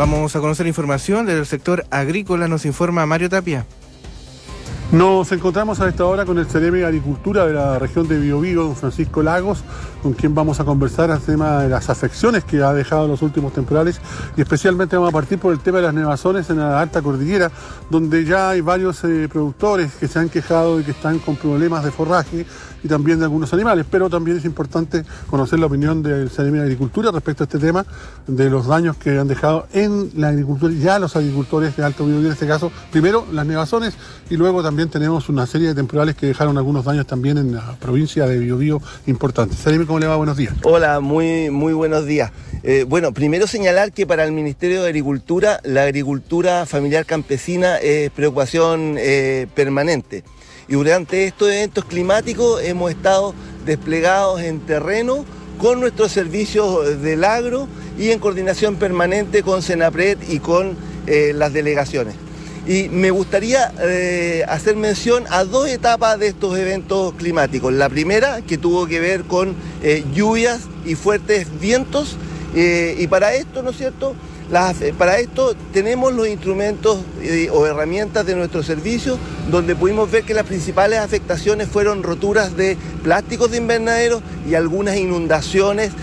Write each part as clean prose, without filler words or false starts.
Vamos a conocer información del sector agrícola, nos informa Mario Tapia. Nos encontramos a esta hora con el Ceremi de Agricultura de la región de Biobío, don Francisco Lagos, con quien vamos a conversar al tema de las afecciones que ha dejado los últimos temporales, y especialmente vamos a partir por el tema de las nevazones en la alta cordillera, donde ya hay varios productores que se han quejado de que están con problemas de forraje y también de algunos animales, pero también es importante conocer la opinión del Ceremi de Agricultura respecto a este tema de los daños que han dejado en la agricultura, ya los agricultores de Alto Biobío en este caso, primero las nevazones y luego también tenemos una serie de temporales que dejaron algunos daños también en la provincia de Biobío importantes. Ceremi, ¿cómo le va? Buenos días. Hola, muy buenos días. Bueno, primero señalar que para el Ministerio de Agricultura, la agricultura familiar campesina es preocupación permanente. Y durante estos eventos climáticos hemos estado desplegados en terreno con nuestros servicios del agro y en coordinación permanente con Senapred y con las delegaciones. Y me gustaría hacer mención a dos etapas de estos eventos climáticos. La primera, que tuvo que ver con lluvias y fuertes vientos, y para esto, ¿no es cierto?, para esto tenemos los instrumentos o herramientas de nuestro servicio, donde pudimos ver que las principales afectaciones fueron roturas de plásticos de invernadero y algunas inundaciones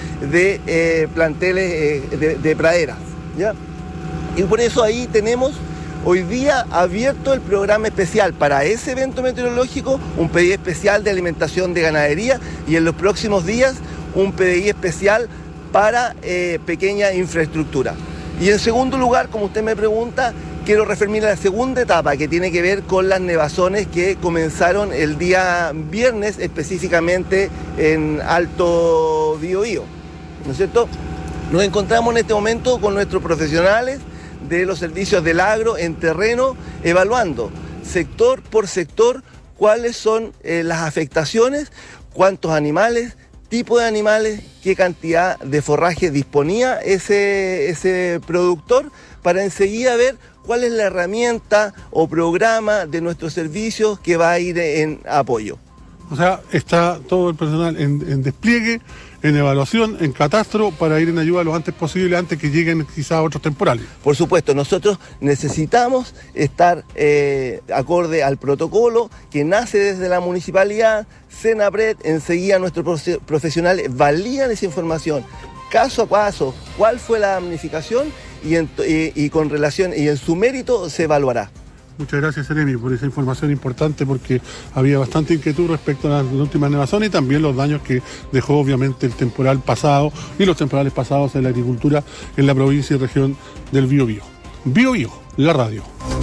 de planteles de praderas, ¿ya? Y por eso ahí tenemos hoy día abierto el programa especial para ese evento meteorológico, un PDI especial de alimentación de ganadería, y en los próximos días un PDI especial para pequeña infraestructura. Y en segundo lugar, como usted me pregunta, quiero referirme a la segunda etapa, que tiene que ver con las nevazones que comenzaron el día viernes, específicamente en Alto Biobío, ¿no es cierto? Nos encontramos en este momento con nuestros profesionales de los servicios del agro en terreno, evaluando sector por sector cuáles son las afectaciones, cuántos animales, tipo de animales, qué cantidad de forraje disponía ese productor, para enseguida ver cuál es la herramienta o programa de nuestros servicios que va a ir en apoyo. O sea, está todo el personal en despliegue, en evaluación, en catastro, para ir en ayuda lo antes posible, antes que lleguen quizás otros temporales. Por supuesto, nosotros necesitamos estar acorde al protocolo que nace desde la municipalidad, Senapred. Enseguida nuestros profesionales validan esa información, caso a caso, cuál fue la damnificación y con relación y en su mérito se evaluará. Muchas gracias, Ceremi, por esa información importante, porque había bastante inquietud respecto a las últimas nevazones y también los daños que dejó obviamente el temporal pasado y los temporales pasados en la agricultura en la provincia y región del Biobío. Biobío, la radio.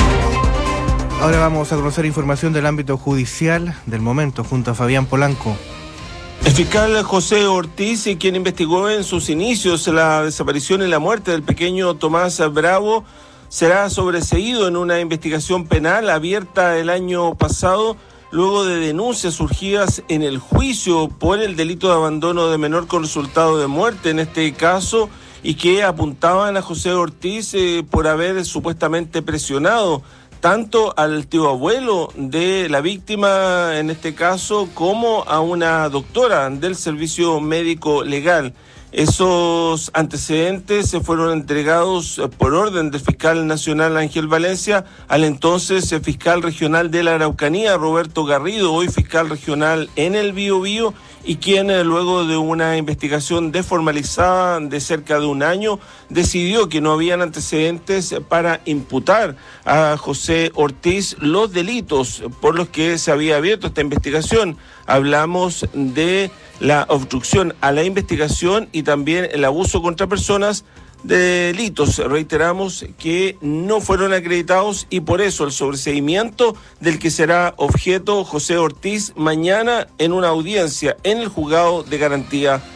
Ahora vamos a conocer información del ámbito judicial del momento junto a Fabián Polanco. El fiscal José Ortiz, quien investigó en sus inicios la desaparición y la muerte del pequeño Tomás Bravo, será sobreseído en una investigación penal abierta el año pasado, luego de denuncias surgidas en el juicio por el delito de abandono de menor con resultado de muerte en este caso, y que apuntaban a José Ortiz por haber supuestamente presionado tanto al tío abuelo de la víctima en este caso como a una doctora del servicio médico legal. Esos antecedentes se fueron entregados por orden del fiscal nacional Ángel Valencia al entonces fiscal regional de la Araucanía, Roberto Garrido, hoy fiscal regional en el Biobío, y quien luego de una investigación desformalizada de cerca de un año decidió que no habían antecedentes para imputar a José Ortiz los delitos por los que se había abierto esta investigación. Hablamos de la obstrucción a la investigación y también el abuso contra personas, delitos, reiteramos, que no fueron acreditados, y por eso el sobreseimiento del que será objeto José Ortiz mañana en una audiencia en el juzgado de garantía